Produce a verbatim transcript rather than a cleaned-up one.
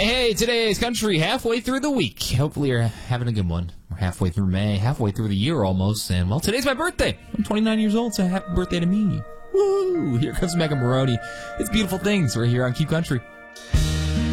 Hey, hey, today's country halfway through the week. Hopefully you're having a good one. We're halfway through May, halfway through the year almost. And, well, today's my birthday. I'm twenty-nine years old, so happy birthday to me. Woo! Here comes Megan Maroney. It's Beautiful Things. We're here on Keep Country.